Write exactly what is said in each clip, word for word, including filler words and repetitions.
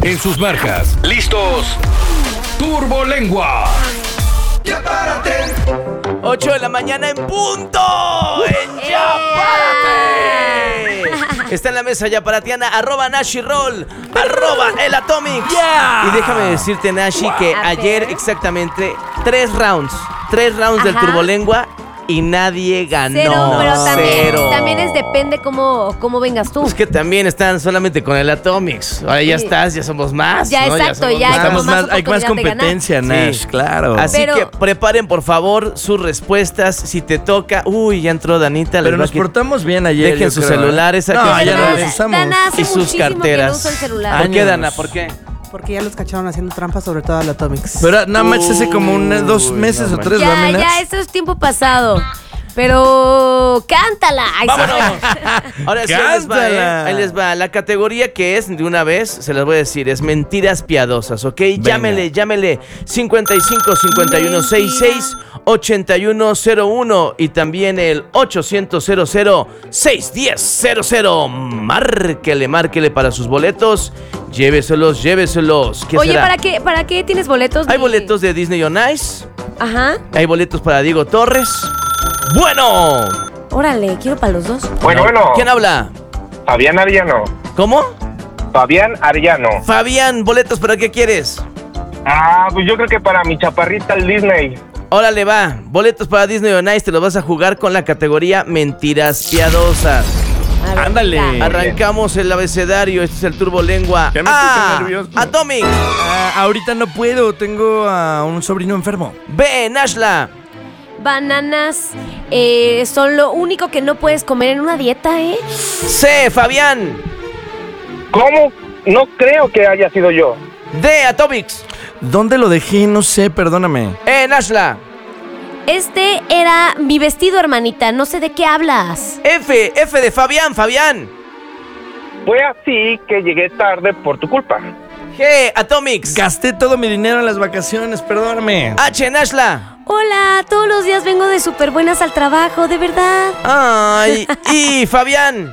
En sus marcas, listos, Turbolengua. Ya párate. ocho de la mañana en punto. En Ya Párate. Está en la mesa yaparatiana, arroba Nashi Roll, arroba el Atomics. Yeah. Y déjame decirte, Nashi, que A ayer ver. exactamente tres rounds, tres rounds del Ajá. Turbolengua y nadie ganó. Cero, pero también, Cero. también es depende cómo, cómo vengas tú. Pues que también están solamente con el Atomics. Ahora ya Sí. estás, ya somos más. Ya, ¿no? exacto, somos ya más. hay como Estamos más, hay más oportunidad de ganar. competencia, Nash, Sí. claro. Así Pero- que preparen por favor sus respuestas. Si te toca. Uy, ya entró Danita. les Pero va nos a quit- portamos bien ayer. Dejen yo sus creo, ¿eh? celulares, No, saquen ya sus no celulares. los usamos. Dana hace Y sus muchísimo carteras. que no usa el celular. ¿Por qué, Años. Dana? ¿Por qué? Porque ya los cacharon haciendo trampas, sobre todo al Atomics. Pero nada más hace como un, dos Uy, meses no o tres, Ya, ¿verdad, ya, Nash? eso es tiempo pasado. Pero cántala. Ay, ¡Vámonos! sí. Ahora sí, ahí les, va, ¿eh? Cántala. Ahí les va. La categoría que es, de una vez, se las voy a decir, es mentiras piadosas, ¿ok? Llámele, llámele. cincuenta y cinco cincuenta y uno sesenta y seis ochenta y uno cero uno y también el ochocientos cero cero seis diez cero cero. Márquele, márquele para sus boletos. Lléveselos, lléveselos. ¿Qué Oye, será? ¿para qué, ¿para qué tienes boletos? Hay de- boletos de Disney on Ice. Ajá. Hay boletos para Diego Torres. ¡Bueno! Órale, quiero para los dos. Bueno, bueno. ¿Quién habla? Fabián Arellano. ¿Cómo? Fabián Arellano. Fabián, ¿boletos para qué quieres? Ah, pues yo creo que para mi chaparrita el Disney. Órale, va. Boletos para Disney on Ice, te los vas a jugar con la categoría Mentiras Piadosas. A ver, Ándale. venga. Arrancamos el abecedario, este es el Turbolengua. Ya me A, puse nervioso. Atomic. Ah, ahorita no puedo, tengo a un sobrino enfermo. B, Nashla. Bananas eh, son lo único que no puedes comer en una dieta, ¿eh? C, Fabián. ¿Cómo? No creo que haya sido yo. D, Atomics. ¿Dónde lo dejé? No sé, perdóname. E, Nashla. Este era mi vestido, hermanita. No sé de qué hablas. F, F de Fabián, Fabián. Fue así que llegué tarde por tu culpa. G, Atomics. Gasté todo mi dinero en las vacaciones, perdóname. H, Nashla. Hola, todos los días vengo de súper buenas al trabajo, de verdad. Ay, I, Fabián.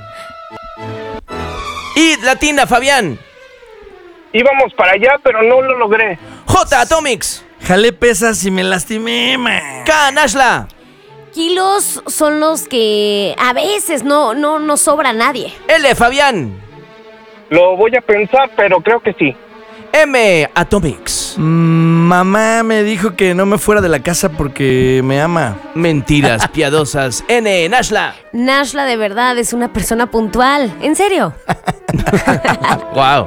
I, Latina, Fabián. Íbamos para allá, pero no lo logré. J, Atomics. Jalé pesas y me lastimé, man. K, Nashla. Kilos son los que a veces no, no, no sobra a nadie. L, Fabián. Lo voy a pensar, pero creo que sí. M, Atomics. Mm, mamá me dijo que no me fuera de la casa porque me ama. Mentiras piadosas. N, Nashla. Nashla de verdad es una persona puntual. ¿En serio? Wow.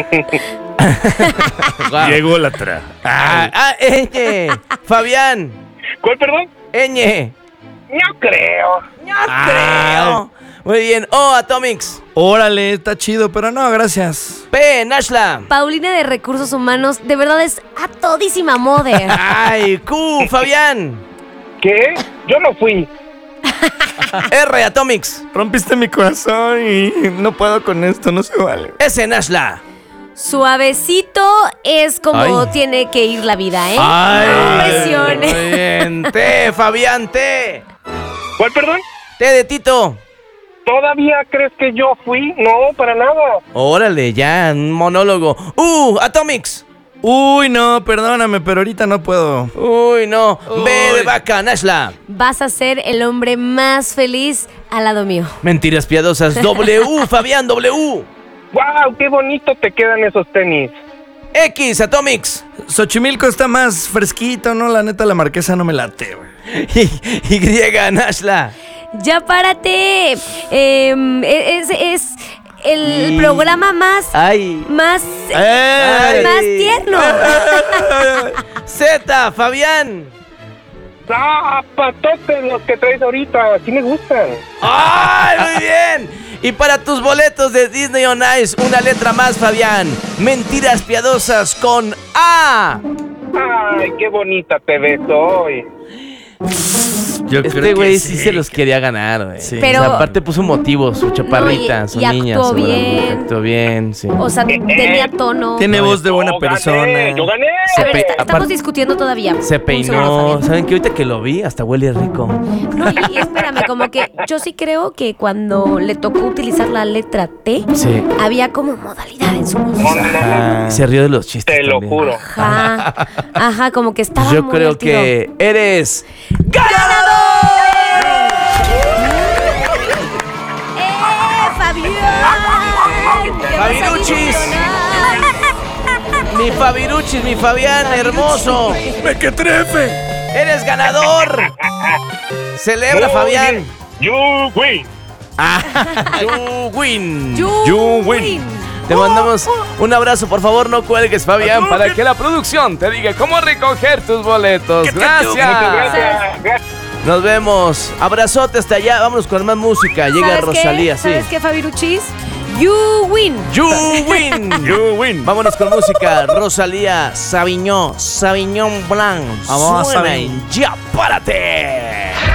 wow. Llegó la tra. Ah, ah, Ñ. Fabián. ¿Cuál, perdón? Ñ. No creo. No creo. Muy bien. O, Atomics. Órale, está chido, pero no, gracias. P, Nashla. Paulina de Recursos Humanos de verdad es a todísima mother. Ay, Q, Fabián. ¿Qué? Yo no fui. R, Atomics. Rompiste mi corazón y no puedo con esto, no se vale. S, Nashla. Suavecito es como Ay. tiene que ir la vida, ¿eh? Ay, No presiones. muy bien. T, Fabián, T. ¿Cuál, perdón? T de Tito. ¿Todavía crees que yo fui? No, para nada. Órale, ya, un monólogo. U, Atomics. Uy, no, perdóname, pero ahorita no puedo. Uy, no. B de Uy. vaca, Nashla. Vas a ser el hombre más feliz al lado mío. Mentiras piadosas. W, Fabián, W. ¡Wow! ¡Qué bonito te quedan esos tenis! X, Atomics. Xochimilco está más fresquito, ¿no? La neta, la marquesa no me late, güey. Y, Nashla. Ya párate. Eh, es, es el Y- programa más, Ay. más, ¡Ey! más tierno. Z, Fabián. ¡Ah, patotes los que traes ahorita! ¡Sí me gustan! ¡Ay, muy bien! Y para tus boletos de Disney on Ice, una letra más, Fabián. Mentiras piadosas con A. ¡Ay, qué bonita te ves hoy! Yo Este creo güey que sí se los quería ganar, güey. Sí. Pero- O sea, aparte puso motivos, su chaparrita, No, y- su y niña. actuó seguramente. bien. Actuó bien, sí. O sea, tenía tono. Tiene voz de buena Yo persona. gané, yo gané. A ver, pe- está- estamos aparte- discutiendo todavía. Se Un segundo, peinó. Fabián. ¿Saben qué? Ahorita que lo vi, hasta huele rico. No, y, y espérame, como que yo sí creo que cuando le tocó utilizar la letra T, Sí. había como modalidad en su voz. No, no, no, no. Ah, se rió de los chistes. Te lo también. juro. Ajá, ajá, como que estaba Yo muy creo al tiro. que eres ¡Eh, Fabián! ¡Qué vas a Fabiruchis. millonar! mi Fabiruchis, mi Fabián, hermoso. ¡Me que trefe! Eres ganador. Celebra, Muy Fabián. bien. You win. You win. You win. Te mandamos un abrazo, por favor, no cuelgues, Fabián, para que la producción te diga cómo recoger tus boletos. Muchas Gracias. gracias. Gracias. Nos vemos. Abrazote hasta allá. Vámonos con más música. Llega ¿Sabes Rosalía, qué? sí. ¿Sabes qué, Fabiruchis? You win. You win. You win. Vámonos con música. Rosalía, Sauvignon, Sauvignon Blanc. Vamos, Suena Sauvignon. en Ya Párate.